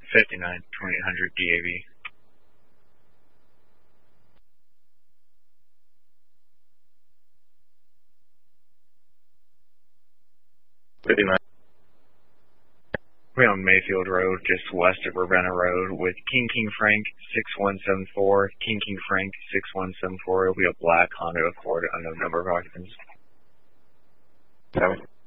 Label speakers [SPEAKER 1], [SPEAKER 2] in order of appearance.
[SPEAKER 1] 59 2800 DAV.
[SPEAKER 2] 59.
[SPEAKER 1] We're on Mayfield Road, just west of Ravenna Road, with King Frank 6174. King Frank 6174. It'll be a black Honda Accord, unknown number of occupants.
[SPEAKER 2] 7.